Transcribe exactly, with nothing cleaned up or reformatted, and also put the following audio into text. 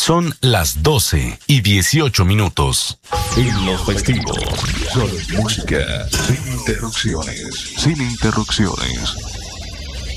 Son las doce y dieciocho minutos. En los festivos, solo música, sin interrupciones, sin interrupciones.